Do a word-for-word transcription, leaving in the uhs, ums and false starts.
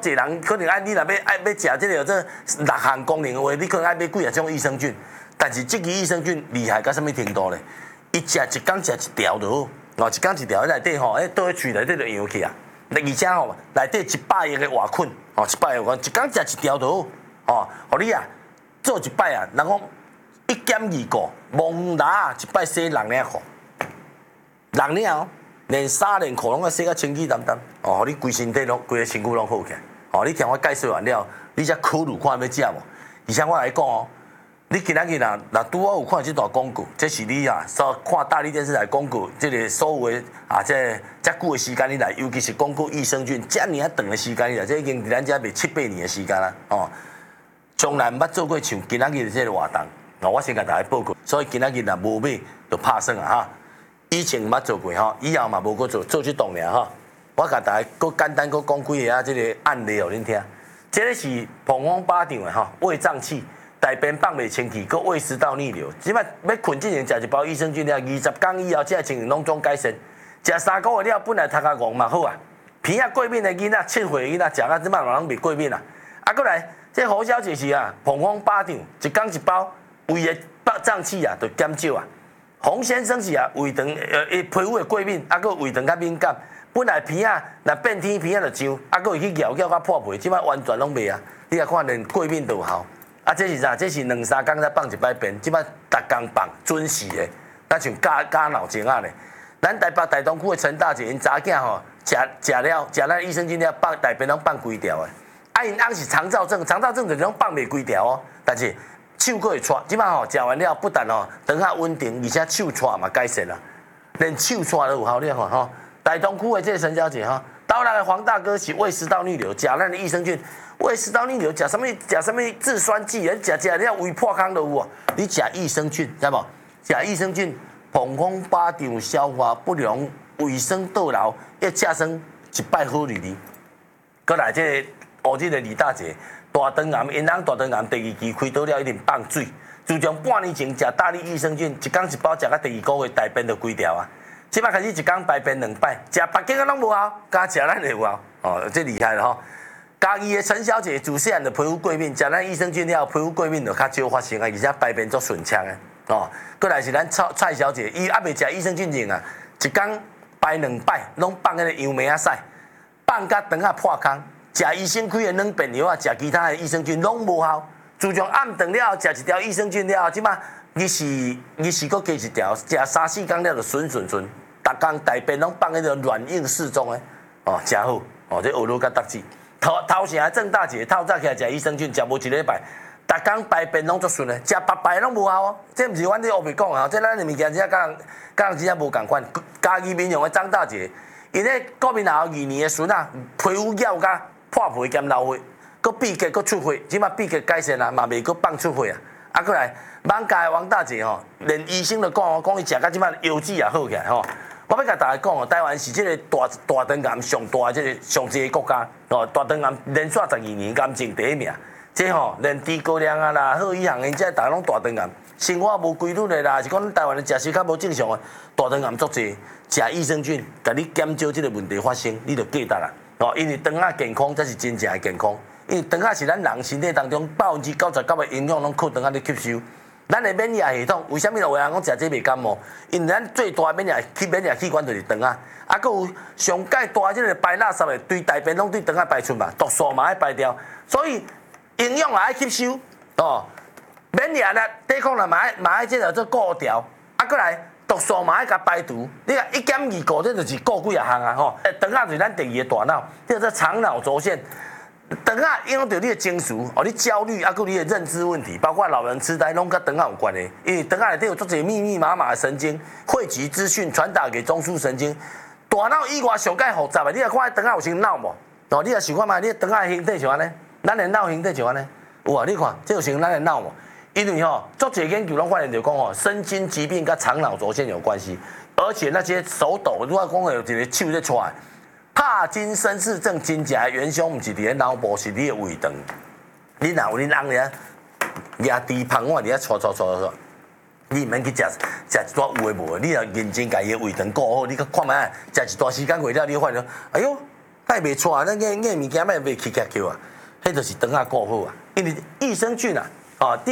济人可能爱你若要爱要食这个这六项功能的话，你可能爱买几啊种益生菌。但是这个益生菌厉害到什么程度咧？伊食一工食一条就好，哦，一工一条内底吼，哎，倒喺喙内底就扬起啊。而且吼，内底一百亿个活菌，哦，一百亿个，一工食一条就好，哦，互你啊做一摆啊，人讲一减二个，蒙拿一摆洗六领裤，六领哦，连衫连裤拢要洗甲清气淡淡，哦，互你规身体拢规个身躯拢好起来，哦，你听我介绍完了，你才考虑看要食无？而且我来讲哦。你今仔日若若拄好有看即段广告，这是你啊，所看大力电视台广告，即个所有的啊，这遮久的时间以来，尤其是广告益生菌，遮尔啊长的时间以来，这已经伫咱遮卖七八年的时间啦，哦，从来毋捌做过像今仔日的这个活动，哦，我先甲大家报告，所以今仔日若无买就拍算啊哈，以前毋捌做过吼，以后嘛无搁做，做即档尔哈，我甲大家搁简单搁讲几个啊，即个案例互恁听，这个是膀胱巴掌的哈，胃胀气。大便放袂清气，佮胃食道逆流，即摆要困之前食一包益生菌了，二十天以后，这情形拢总改善。食三个月了，本来头壳戆嘛好啊，鼻啊过敏的囡仔，七岁囡仔食啊，即摆嘛拢袂过敏啦。啊，过来，这侯小姐是啊，膀胱巴掌，一工一包，胃的胀气啊，就减少啊。洪先生是啊，胃肠呃皮肤的过敏，啊，佮胃肠较敏感，本来鼻啊若变天鼻啊就痒，啊，佮会去咬咬甲破皮，即摆完全拢袂啊。你来看，连过敏都有效。啊，这是啥？这是两三工才放一摆便，即摆逐工放，准时的，那像加加脑精啊咧。咱台北大东区的陈大姐，因查囝吼，食食了食咱益生菌了，放大便拢放规条的。啊，因翁是肠燥症，肠燥症就是拢放袂规条哦。但是手佫会喘，即摆吼食完了，不但吼肠下稳定，而且手喘嘛改善啦，连手喘都有效。你看吼，大东区的这个陈小姐吼，刀来的黄大哥是胃食道逆流，食咱的益生菌。胃食道逆流，食什么？食什么制酸剂？人食食了胃破康都有啊！你食益生菌，知无？食益生菌，膀胱巴掌消化不良、胃酸倒流，要食生一摆好日子。过来，这个哦，这个李大姐，大肠癌，因翁大肠癌第二期开刀了，一定放水。自从半年前食大力益生菌，一工一包，食到第二个月大便就规条啊！即摆开始一工排便两摆，食别个啊拢无效，加食咱就有效。哦，这厉害了吼！嘉义的陈小姐，自细汉就皮肤过敏，食咱益生菌了，皮肤过敏就较少发生啊，而且排便足顺畅的哦。过来是咱蔡蔡小姐，伊还未食益生菌前啊，一工排两摆，拢放迄个杨梅啊屎，放甲肠啊破空，食医生开的软便药啊，食其他的益生菌拢无效。自从暗顿了，食一条益生菌了，即马日是日是搁加一条，食三四工了就顺顺顺，逐工大便拢放迄个软硬适中的哦，真好哦，这学路甲得志。头头前郑大姐透早起来食益生菌，食无一礼拜，逐工排便拢足顺的，食白白拢无效哦。这毋是阮这后面讲啊，这咱的物件真正甲人甲人真正无共款。嘉义民雄的张大姐，因咧国民后二年的孙啊，皮肤咬甲破皮兼流血，佮闭结佮出血，即马闭结改善啊，嘛袂佮放出血啊。啊，过来艋舺的王大姐吼，连医生都讲哦，讲伊食到即马腰子也好起来吼。我要甲大家讲哦，台湾是这个大大肠癌上大的这个上济个国家哦，大肠癌连续十二年癌症第一名。这吼连低高粱啊啦，好以行因这大拢大肠癌，生活无规律的啦，是讲台湾的食食较无正常的，大肠癌足济，食益生菌，甲你减少这个问题发生，你就记得啦哦，因为肠仔健康才是真正的健康，因为肠仔是咱人身体当中百分之九十九的营养拢靠肠仔咧吸收。咱的免疫系统为什么有人讲食这袂感冒？因为咱最大的免疫器免疫器官就是肠啊，啊，佮有上介大即个排垃圾的，对大便拢对肠啊排出嘛，毒素嘛爱排掉，所以营养也爱吸收哦，免疫力抵抗力嘛爱嘛爱即个做固调，啊，过来毒素嘛爱甲排除。你看一减二个，这就是顾几啊项啊吼。诶，肠啊就是咱第二个大脑，叫做肠脑轴线。肠啊影响到你的情绪，哦，你焦虑，啊，佮你的认知问题，包括老人痴呆，拢甲肠啊有关的。因为肠啊内底有足侪密密麻麻的神经，汇集资讯传达给中枢神经。大脑以外上介复杂的，你来看肠啊有像脑无？哦，你来想看觅，你肠啊形体像安尼，咱的脑形体像安尼，有啊？你看，这就像咱的脑无？因为吼，足侪研究拢发现着讲吼，身心疾病甲肠脑轴线有关系，而且那些手抖，如果讲有一个手在出来。帕金森氏症真正的元凶，毋是伫咧脑部，是你的胃肠。你若有恁翁咧，压低胖碗伫咧搓搓搓搓，你毋免去食食一撮有诶无诶，你若认真家己诶胃肠顾好，你去看觅，食一段时间过了，你发现，哎哟， 歹袂错啊，咱个个物件卖卖起价叫啊，迄就是肠仔顾好啊，因为益生菌啊，哦，第